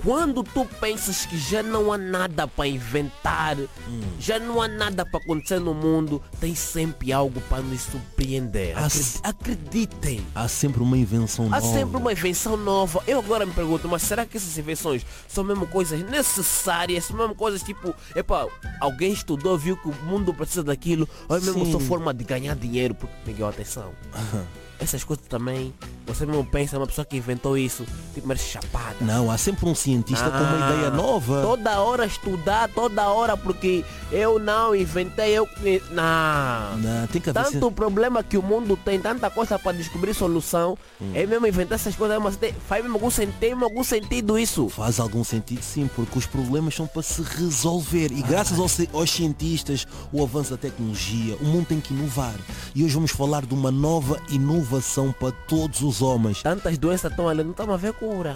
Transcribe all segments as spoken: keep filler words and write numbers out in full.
Quando tu pensas que já não há nada para inventar, hum. já não há nada para acontecer no mundo, tem sempre algo para nos surpreender. Há Acred- Acreditem. Há sempre uma invenção Há nova. sempre uma invenção nova. Eu agora me pergunto, mas será que essas invenções são mesmo coisas necessárias? São mesmo coisas tipo, epá, alguém estudou, viu que o mundo precisa daquilo, ou é mesmo Sim. só forma de ganhar dinheiro? Porque, Miguel, atenção. Essas coisas também, você mesmo pensa, uma pessoa que inventou isso, tipo, merece chapada. Não, há sempre um cientista Ah, com uma ideia nova. Toda hora estudar, toda hora, porque eu não inventei, eu... Não. Não, tem que haver Tanto problema que o mundo tem, tanta coisa para descobrir solução, hum. é mesmo inventar essas coisas, mas tem, faz mesmo algum, tem algum sentido isso? Faz algum sentido, sim, porque os problemas são para se resolver. E graças aos, aos cientistas, o avanço da tecnologia, o mundo tem que inovar. E hoje vamos falar de uma nova inovação para todos os homens. Tantas doenças estão ali, não estamos a ver cura.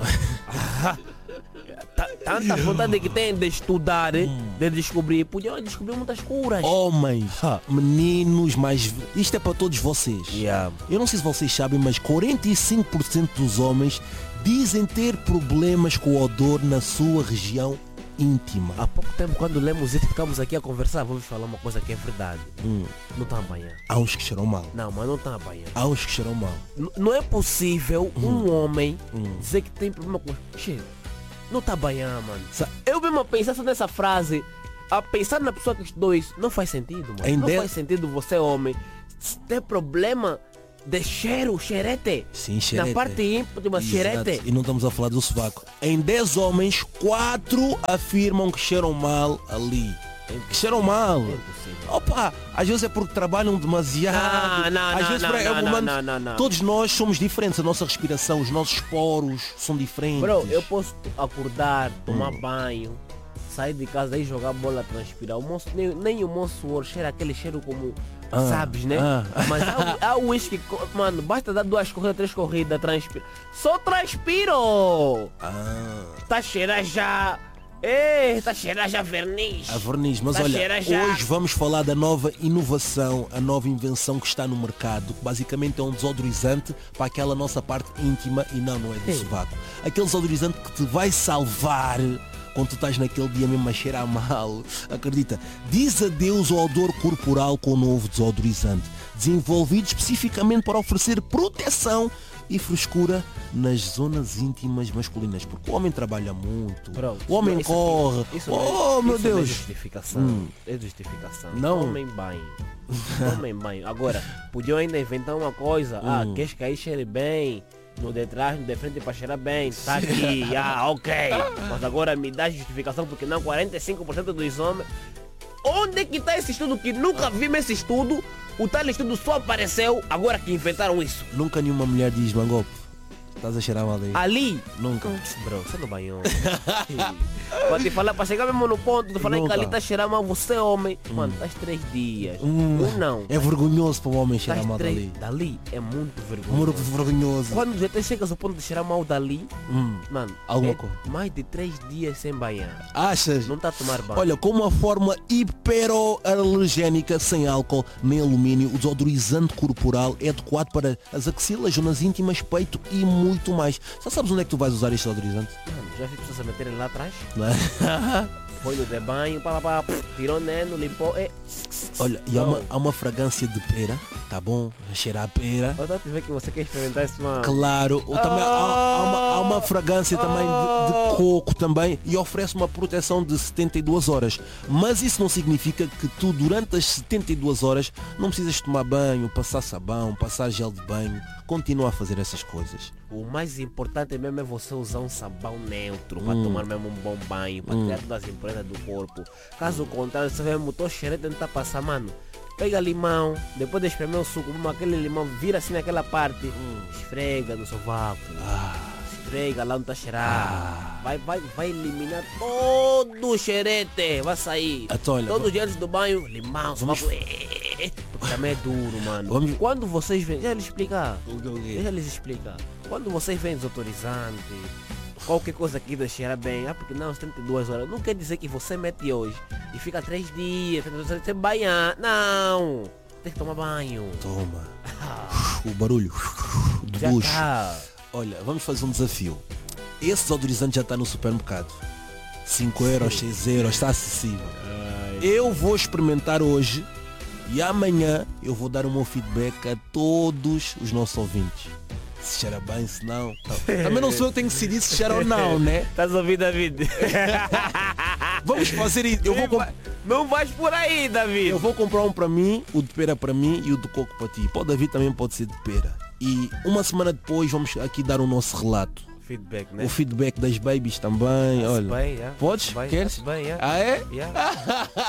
Tanta vontade que tem de estudar, de descobrir, podiam descobrir muitas curas. Homens, meninos, mas isto é para todos vocês. Yeah. Eu não sei se vocês sabem, mas quarenta e cinco por cento dos homens dizem ter problemas com o odor na sua região íntima. Há pouco tempo, quando lemos isso, ficamos aqui a conversar, vamos falar uma coisa que é verdade. Hum. Não está a banhar. Há uns que cheiram mal. Não, mas não está a banhar. Há uns que cheiram mal. N- não é possível hum. um homem hum. dizer que tem problema com cheiro. Não está a banhar, mano. Sa- Eu mesmo a pensar só nessa frase, a pensar na pessoa que estudou isso, não faz sentido, mano. Em não de... faz sentido você, homem, ter problema de cheiro, xerete. Sim, xerete. Na parte íntima, xerete. E não estamos a falar do sovaco. Em dez homens, quatro afirmam que cheiram mal ali. Que cheiram mal. É Opa, às vezes é porque trabalham demasiado. Não, não, às não, vezes não, é não, humano. não, não, não. Todos nós somos diferentes. A nossa respiração, os nossos poros são diferentes. Bro, eu posso acordar, tomar hum. banho, sair de casa e jogar bola, transpirar. O moço, nem, nem o moço suor cheira aquele cheiro como... Ah, sabes, né? Ah. Mas há, há uísque, mano, basta dar duas corridas, três corridas, transpira. Só transpiro! Ah. Tá cheirando já. Ei, tá cheirando já verniz. A verniz, mas tá olha, hoje vamos falar da nova inovação, a nova invenção que está no mercado, que basicamente é um desodorizante para aquela nossa parte íntima e não, não é do sovaco. Aquele desodorizante que te vai salvar quando tu estás naquele dia mesmo a cheirar mal. Acredita, diz adeus ao odor corporal com o novo desodorizante, desenvolvido especificamente para oferecer proteção e frescura nas zonas íntimas masculinas, porque o homem trabalha muito, Bro, o homem isso, corre, isso, oh meu isso Deus, é justificação, hum. é justificação, não, tomem banho, tomem banho. Agora, podiam ainda inventar uma coisa, hum. ah, queres que aí cheire bem, no de trás, no de frente para cheirar bem, tá aqui, ah, ok, mas agora me dá justificação porque não, quarenta e cinco por cento dos homens. Onde é que está esse estudo que nunca vimos esse estudo? O tal estudo só apareceu agora que inventaram isso. Nunca nenhuma mulher diz, Mangope, estás a cheirar mal aí. Ali? Nunca. Bro, você não banhou. Para te falar, para chegar mesmo no ponto de falar que ali está a cheirar mal, você é homem. Hum. Mano, estás três dias. Hum. Um não. É vergonhoso para o homem cheirar mal três... dali. Dali é muito vergonhoso. Muito vergonhoso. Quando até chegas ao ponto de cheirar mal dali, hum. mano, alguma é coisa. Mais de três dias sem banhar. Achas? Não está a tomar banho. Olha, com uma forma hipoalergénica, sem álcool nem alumínio, o desodorizante corporal é adequado para as axilas, zonas íntimas, peito e muito mais. Já sabes onde é que tu vais usar este desodorizante? Mano, já vi pessoas a meterem lá atrás. Não. Foi no de banho, pá, pá, pá, tirou neno, limpou. É... Olha, e há uma, há uma fragrância de pera, tá bom? Cheirar a pera. Eu estou a ver que você quer experimentar isso, mano. Claro, oh! também há, há, uma, há uma fragrância oh! também de, de coco também e oferece uma proteção de setenta e duas horas. Mas isso não significa que tu durante as setenta e duas horas não precisas tomar banho, passar sabão, passar gel de banho. Continua a fazer essas coisas. O mais importante mesmo é você usar um sabão neutro para hum. tomar mesmo um bom banho, para hum. tirar todas as impurezas do corpo. Caso contrário, você vai motor xerete tentar passar, mano. Pega limão, depois de espremer o suco, aquele limão vira assim naquela parte, hum. esfrega no sovaco, ah. esfrega lá onde tá cheirado, ah. vai, vai, vai eliminar todo o xerete, vai sair. Atolha, todos os dias do banho, limão, sovaco, porque também é duro, mano. Vamos... Quando vocês vêm, deixa eles explicar, deixa eles explicar. Quando vocês vêm desodorizante, qualquer coisa que deixe cheirar bem, ah, porque não, setenta e duas horas, não quer dizer que você mete hoje e fica três dias, sem banhar, não, tem que tomar banho. Toma, o barulho do Já bucho. tá. Olha, vamos fazer um desafio. esse desodorizante já está no supermercado. cinco euros, seis euros, está acessível. Ai, Eu vou experimentar hoje e amanhã eu vou dar o meu feedback a todos os nossos ouvintes. Se cheira bem, se não. não. Também não sou eu que tenho que decidir se cheira ou não, né? Estás a ouvir, David? Vamos fazer isso. Eu vou, comp- Não vais por aí, David. eu vou comprar um para mim, o de pera para mim e o de coco para ti. Para o David também pode ser de pera. E uma semana depois vamos aqui dar o nosso relato. Feedback, né? O feedback das babies também. Tá-se olha. bem, yeah. Podes? Bem, Queres? tá-se bem, yeah. Ah é? Yeah.